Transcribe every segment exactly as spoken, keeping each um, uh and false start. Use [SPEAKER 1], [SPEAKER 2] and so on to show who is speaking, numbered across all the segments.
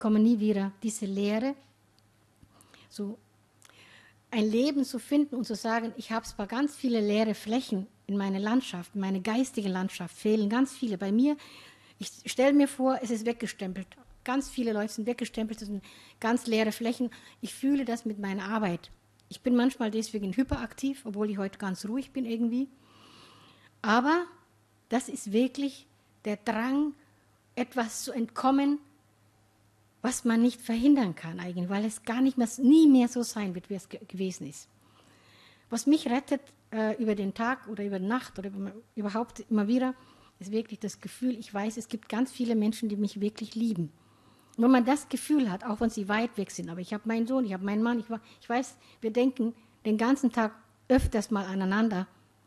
[SPEAKER 1] kommen nie wieder. Diese Leere, so ein Leben zu finden und zu sagen, ich habe zwar ganz viele leere Flächen in meiner Landschaft, in meiner geistigen Landschaft, fehlen ganz viele. Bei mir, ich stelle mir vor, es ist weggestempelt. Ganz viele Leute sind weggestempelt, das sind ganz leere Flächen. Ich fühle das mit meiner Arbeit. Ich bin manchmal deswegen hyperaktiv, obwohl ich heute ganz ruhig bin irgendwie. Aber das ist wirklich der Drang, etwas zu entkommen, was man nicht verhindern kann eigentlich, weil es gar nicht mehr, nie mehr so sein wird, wie es ge gewesen ist. Was mich rettet äh, über den Tag oder über die Nacht oder über, überhaupt immer wieder, ist wirklich das Gefühl, ich weiß, es gibt ganz viele Menschen, die mich wirklich lieben. Und wenn man das Gefühl hat, auch wenn sie weit weg sind, aber ich habe meinen Sohn, ich habe meinen Mann, ich, ich weiß, wir denken den ganzen Tag öfters mal aneinander.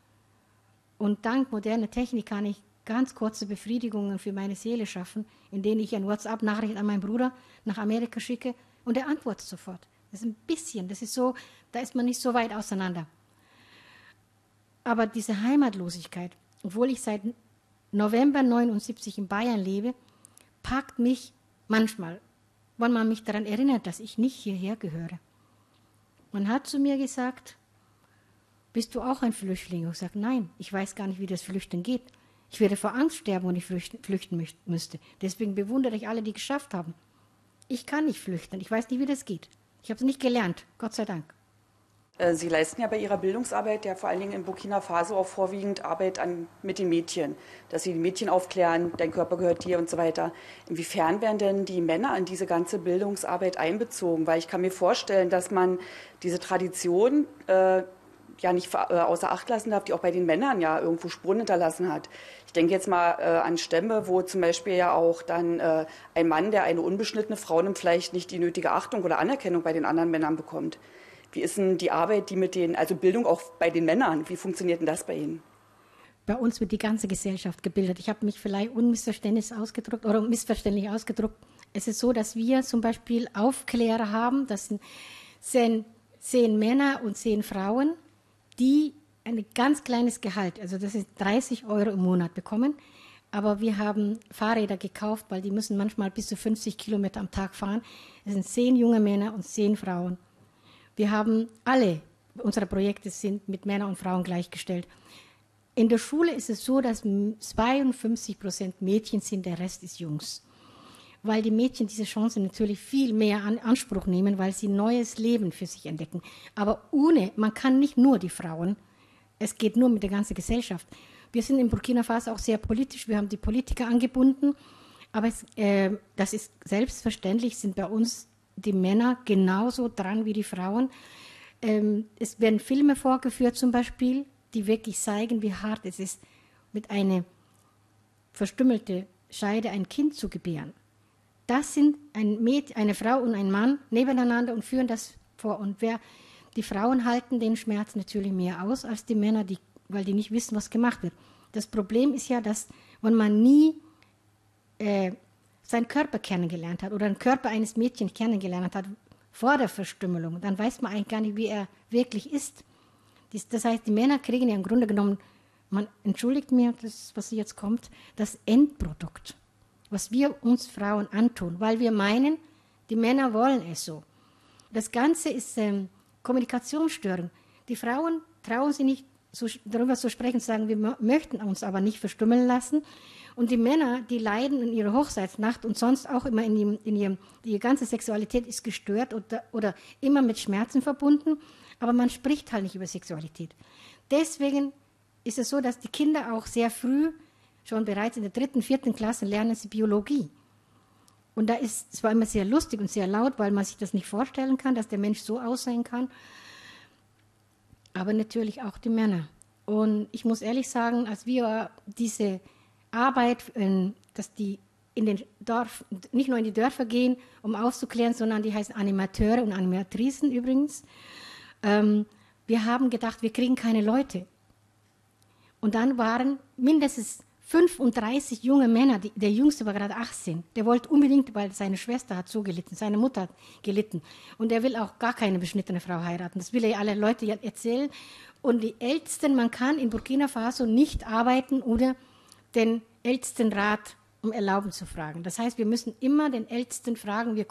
[SPEAKER 1] Und dank moderner Technik kann ich ganz kurze Befriedigungen für meine Seele schaffen, indem ich eine WhatsApp-Nachricht an meinen Bruder nach Amerika schicke und er antwortet sofort. Das ist ein bisschen, das ist so, da ist man nicht so weit auseinander. Aber diese Heimatlosigkeit, obwohl ich seit November neunundsiebzig in Bayern lebe, packt mich manchmal, wenn man mich daran erinnert, dass ich nicht hierher gehöre. Man hat zu mir gesagt, bist du auch ein Flüchtling? Und ich sage, nein, ich weiß gar nicht, wie das Flüchten geht. Ich werde vor Angst sterben, wenn ich flüchten, flüchten müsste. Deswegen bewundere ich alle, die es geschafft haben. Ich kann nicht flüchten. Ich weiß nicht, wie das geht. Ich habe es nicht gelernt, Gott sei Dank.
[SPEAKER 2] Sie leisten ja bei Ihrer Bildungsarbeit, ja vor allen Dingen in Burkina Faso auch vorwiegend Arbeit an, mit den Mädchen, dass Sie die Mädchen aufklären, dein Körper gehört dir und so weiter. Inwiefern werden denn die Männer in diese ganze Bildungsarbeit einbezogen? Weil ich kann mir vorstellen, dass man diese Tradition äh, ja nicht außer Acht lassen darf, die auch bei den Männern ja irgendwo Spuren hinterlassen hat. Ich denke jetzt mal äh, an Stämme, wo zum Beispiel ja auch dann äh, ein Mann, der eine unbeschnittene Frau nimmt, vielleicht nicht die nötige Achtung oder Anerkennung bei den anderen Männern bekommt. Wie ist denn die Arbeit, die mit den, also Bildung auch bei den Männern, wie funktioniert denn das bei Ihnen?
[SPEAKER 1] Bei uns wird die ganze Gesellschaft gebildet. Ich habe mich vielleicht unmissverständlich ausgedrückt oder missverständlich ausgedrückt. Es ist so, dass wir zum Beispiel Aufklärer haben, das sind zehn, zehn Männer und zehn Frauen, die ein ganz kleines Gehalt, also das ist dreißig Euro im Monat bekommen, aber wir haben Fahrräder gekauft, weil die müssen manchmal bis zu fünfzig Kilometer am Tag fahren. Es sind zehn junge Männer und zehn Frauen. Wir haben alle, unsere Projekte sind mit Männern und Frauen gleichgestellt. In der Schule ist es so, dass zweiundfünfzig Prozent Mädchen sind, der Rest ist Jungs. Weil die Mädchen diese Chancen natürlich viel mehr in Anspruch nehmen, weil sie neues Leben für sich entdecken. Aber ohne, man kann nicht nur die Frauen, es geht nur mit der ganzen Gesellschaft. Wir sind in Burkina Faso auch sehr politisch, wir haben die Politiker angebunden, aber es, äh, das ist selbstverständlich, sind bei uns die Männer genauso dran wie die Frauen. Ähm, es werden Filme vorgeführt zum Beispiel, die wirklich zeigen, wie hart es ist, mit einer verstümmelten Scheide ein Kind zu gebären. Das sind ein Mädchen, eine Frau und ein Mann nebeneinander und führen das vor. Und wer, die Frauen halten den Schmerz natürlich mehr aus als die Männer, die, weil die nicht wissen, was gemacht wird. Das Problem ist ja, dass wenn man nie äh, seinen Körper kennengelernt hat oder den Körper eines Mädchens kennengelernt hat vor der Verstümmelung, dann weiß man eigentlich gar nicht, wie er wirklich ist. Das heißt, die Männer kriegen ja im Grunde genommen, man entschuldigt mir, das, was jetzt kommt, das Endprodukt, was wir uns Frauen antun, weil wir meinen, die Männer wollen es so. Das Ganze ist ähm, Kommunikationsstörung. Die Frauen trauen sich nicht, so, darüber zu sprechen, zu sagen, wir möchten uns aber nicht verstümmeln lassen. Und die Männer, die leiden in ihrer Hochzeitsnacht und sonst auch immer in ihrem, in ihrem die ganze Sexualität ist gestört oder, oder immer mit Schmerzen verbunden, aber man spricht halt nicht über Sexualität. Deswegen ist es so, dass die Kinder auch sehr früh, schon bereits in der dritten, vierten Klasse, lernen sie Biologie. Und da ist es zwar immer sehr lustig und sehr laut, weil man sich das nicht vorstellen kann, dass der Mensch so aussehen kann, aber natürlich auch die Männer. Und ich muss ehrlich sagen, als wir diese Arbeit, dass die in den Dorf, nicht nur in die Dörfer gehen, um aufzuklären, sondern die heißen Animateure und Animatricen übrigens, ähm, wir haben gedacht, wir kriegen keine Leute. Und dann waren mindestens fünfunddreißig junge Männer, die, der Jüngste war gerade achtzehn, der wollte unbedingt, weil seine Schwester hat so gelitten, seine Mutter hat gelitten und er will auch gar keine beschnittene Frau heiraten. Das will er alle Leute erzählen. Und die Ältesten, man kann in Burkina Faso nicht arbeiten, ohne den Ältestenrat um Erlauben zu fragen. Das heißt, wir müssen immer den Ältesten fragen, wir